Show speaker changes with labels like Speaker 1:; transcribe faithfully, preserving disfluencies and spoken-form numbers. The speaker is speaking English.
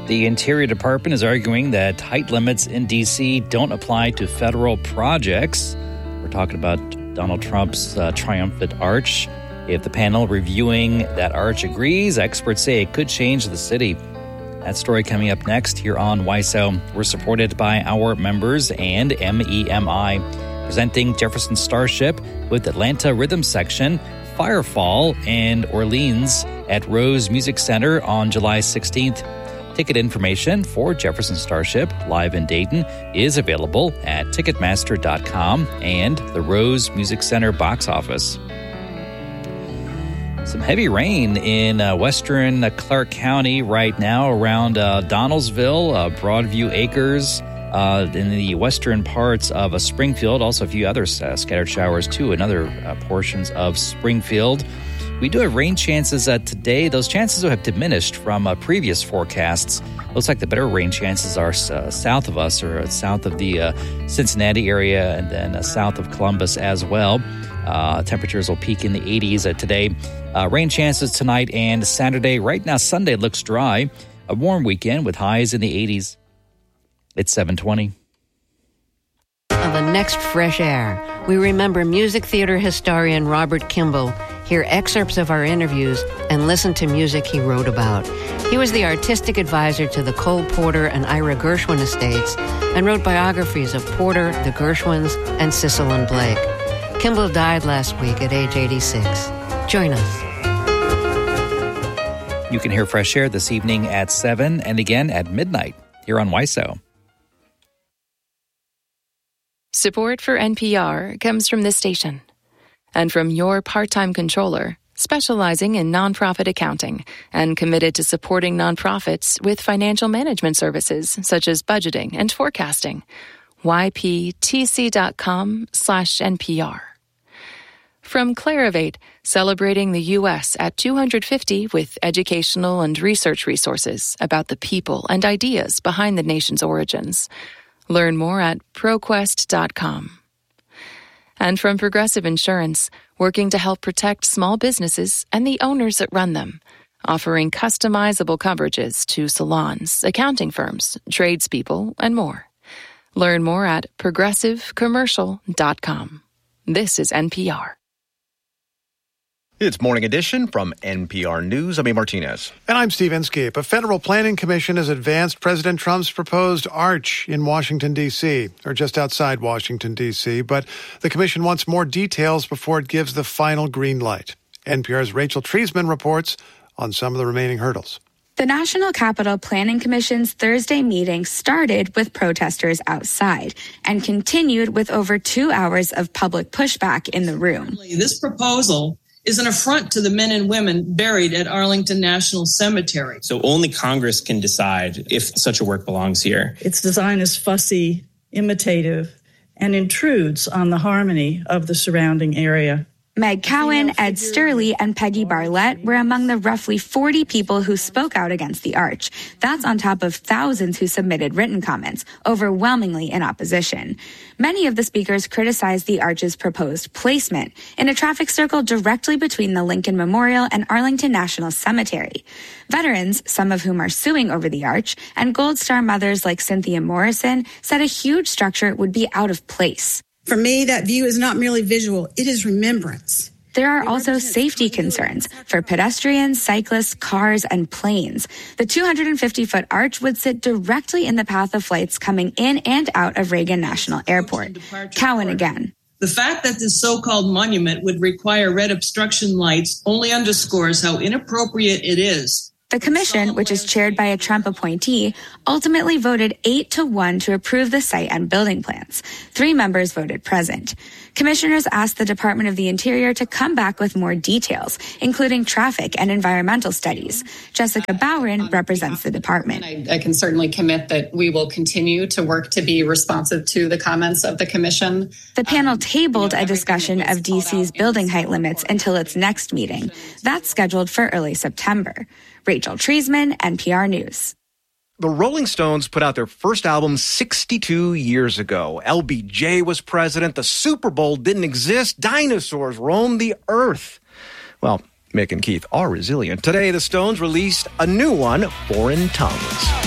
Speaker 1: The Interior Department is arguing that height limits in D C don't apply to federal projects. We're talking about Donald Trump's uh, triumphant arch. If the panel reviewing that arch agrees, experts say it could change the city. That story coming up next here on Y S O. We're supported by our members and M E M I, presenting Jefferson Starship with Atlanta Rhythm Section, Firefall, and Orleans at Rose Music Center on July sixteenth. Ticket information for Jefferson Starship live in Dayton is available at Ticketmaster dot com and the Rose Music Center box office. Some heavy rain in uh, western uh, Clark County right now around uh, Donnellsville, uh, Broadview Acres, uh, in the western parts of uh, Springfield. Also a few other uh, scattered showers too in other uh, portions of Springfield. We do have rain chances uh, today. Those chances have diminished from uh, previous forecasts. Looks like the better rain chances are uh, south of us, or uh, south of the uh, Cincinnati area, and then uh, south of Columbus as well. Uh, temperatures will peak in the eighties uh, today. Uh, rain chances tonight and Saturday. Right now, Sunday looks dry. A warm weekend with highs in the eighties. It's seven twenty.
Speaker 2: On the next Fresh Air, we remember music theater historian Robert Kimball, hear excerpts of our interviews, and listen to music he wrote about. He was the artistic advisor to the Cole Porter and Ira Gershwin estates and wrote biographies of Porter, the Gershwins, and Cecil and Blake. Kimball died last week at age eighty-six. Join us.
Speaker 1: You can hear Fresh Air this evening at seven and again at midnight here on Y S O.
Speaker 3: Support for N P R comes from this station and from your part-time controller, specializing in nonprofit accounting and committed to supporting nonprofits with financial management services such as budgeting and forecasting. Y P T C dot com slash N P R. From Clarivate, celebrating the U S at two hundred fifty with educational and research resources about the people and ideas behind the nation's origins. Learn more at ProQuest dot com. And from Progressive Insurance, working to help protect small businesses and the owners that run them, offering customizable coverages to salons, accounting firms, tradespeople, and more. Learn more at Progressive Commercial dot com. This is N P R.
Speaker 4: It's Morning Edition from N P R News. I'm A. Martinez.
Speaker 5: And I'm Steve Inskeep. A federal planning commission has advanced President Trump's proposed arch in Washington, D C, or just outside Washington, D C, but the commission wants more details before it gives the final green light. N P R's Rachel Treisman reports on some of the remaining hurdles.
Speaker 6: The National Capital Planning Commission's Thursday meeting started with protesters outside and continued with over two hours of public pushback in the room.
Speaker 7: This proposal is an affront to the men and women buried at Arlington National Cemetery.
Speaker 8: So only Congress can decide if such a work belongs here.
Speaker 9: Its design is fussy, imitative, and intrudes on the harmony of the surrounding area.
Speaker 6: Meg Cowan, Ed Sturley, and Peggy Barlett were among the roughly forty people who spoke out against the arch. That's on top of thousands who submitted written comments, overwhelmingly in opposition. Many of the speakers criticized the arch's proposed placement in a traffic circle directly between the Lincoln Memorial and Arlington National Cemetery. Veterans, some of whom are suing over the arch, and Gold Star mothers like Cynthia Morrison said a huge structure would be out of place.
Speaker 10: For me, that view is not merely visual, it is remembrance.
Speaker 6: There are also safety concerns for pedestrians, cyclists, cars, and planes. The two hundred fifty foot arch would sit directly in the path of flights coming in and out of Reagan National Airport. Cowan again.
Speaker 7: The fact that this so-called monument would require red obstruction lights only underscores how inappropriate it is.
Speaker 6: The commission, which is chaired by a Trump appointee, ultimately voted eight to one to approve the site and building plans. Three members voted present. Commissioners asked the Department of the Interior to come back with more details, including traffic and environmental studies. Jessica Bowron represents the department.
Speaker 11: I, I can certainly commit that we will continue to work to be responsive to the comments of the commission.
Speaker 6: The panel tabled a discussion of D C's building height limits until its next meeting. That's scheduled for early September. Rachel Treisman, N P R News.
Speaker 4: The Rolling Stones put out their first album sixty-two years ago. L B J was president. The Super Bowl didn't exist. Dinosaurs roamed the earth. Well, Mick and Keith are resilient. Today, the Stones released a new one, Foreign Tongues.